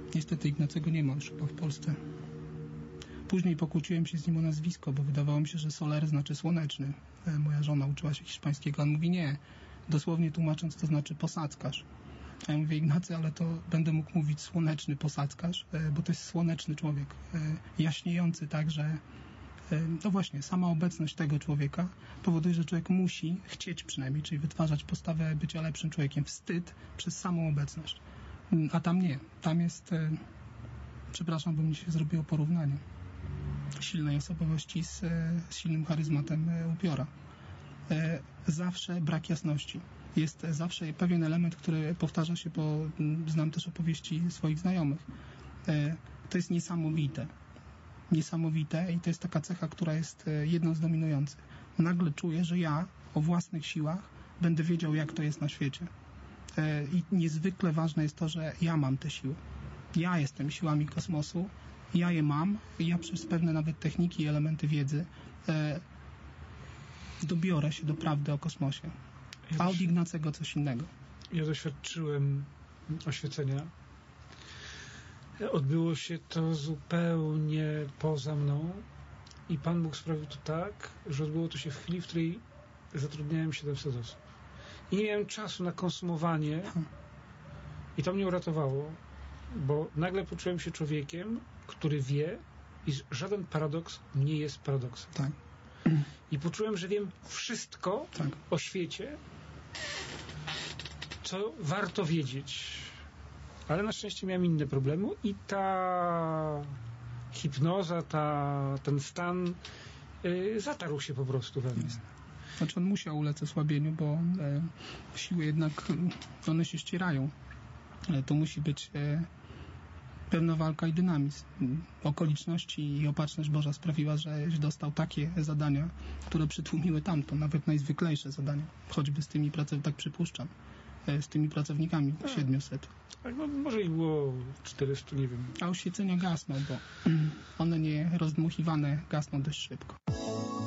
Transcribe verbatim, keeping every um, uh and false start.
Niestety Ignacego nie ma już chyba w Polsce. Później pokłóciłem się z nim o nazwisko, bo wydawało mi się, że Soler znaczy słoneczny. E, moja żona uczyła się hiszpańskiego, a on mówi nie. Dosłownie tłumacząc to znaczy posadzkarz. A ja mówię, Ignacy, ale to będę mógł mówić słoneczny posadzkarz, e, bo to jest słoneczny człowiek. E, jaśniejący tak, że e, no właśnie, sama obecność tego człowieka powoduje, że człowiek musi chcieć przynajmniej, czyli wytwarzać postawę bycia lepszym człowiekiem. Wstyd przez samą obecność. A tam nie. Tam jest, e, przepraszam, bo mi się zrobiło porównanie silnej osobowości z, z silnym charyzmatem upiora. E, zawsze brak jasności. Jest zawsze pewien element, który powtarza się, bo znam też opowieści swoich znajomych. E, to jest niesamowite. Niesamowite i to jest taka cecha, która jest jedną z dominujących. Nagle czuję, że ja o własnych siłach będę wiedział, jak to jest na świecie. E, I niezwykle ważne jest to, że ja mam te siły. Ja jestem siłami kosmosu, ja je mam i ja przez pewne nawet techniki i elementy wiedzy e, dobiorę się do prawdy o kosmosie. A od Ignacego coś innego. Ja doświadczyłem oświecenia. Odbyło się to zupełnie poza mną i Pan Bóg sprawił to tak, że odbyło to się w chwili, w której zatrudniałem siedemset osób. I nie miałem czasu na konsumowanie i to mnie uratowało, bo nagle poczułem się człowiekiem, który wie, iż żaden paradoks nie jest paradoksem. Tak. I poczułem, że wiem wszystko tak. o świecie, co warto wiedzieć. Ale na szczęście miałem inne problemy i ta hipnoza, ta, ten stan yy, zatarł się po prostu we mnie. Znaczy on musiał ulec osłabieniu, bo e, siły jednak, one się ścierają. E, to musi być e, pewna walka i dynamizm. Okoliczności i opatrzność Boża sprawiła, żeś dostał takie zadania, które przytłumiły tamto, nawet najzwyklejsze zadania. Choćby z tymi pracownikami, tak przypuszczam, e, z tymi pracownikami siedmiuset. Tak, no, może ich było czterysta, nie wiem. A oświecenia gasną, bo one nie rozdmuchiwane gasną dość szybko.